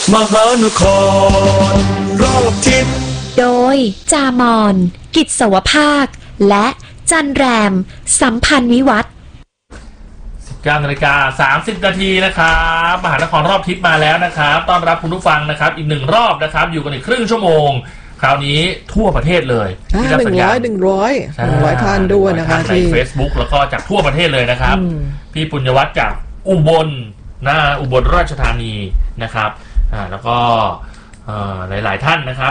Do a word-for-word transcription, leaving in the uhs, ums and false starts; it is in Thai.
มหานครรอบทิศโดยจามอนกิจสวภาคและจันแรมสัมพันธ์วิวัฒน์สิบเก้านาฬิกาสามสิบนาทีนะครับมหานครรอบทิศมาแล้วนะครับต้อนรับคุณผู้ฟังนะครับอีกหนึ่งรอบนะครับอยู่กันอีกครึ่งชั่วโมงคราวนี้ทั่วประเทศเลยที่รับหนึ่สังญญาร้อณยหนึ่งร้อยหนึ่งร้อยท่านด้วยนะคะในที่ Facebook แล้วก็จากทั่วประเทศเลยนะครับพี่ปุญญวัฒน์จากอุบลนะอุบลราชธานีนะครับอ่าแล้วก็หลายๆท่านนะครับ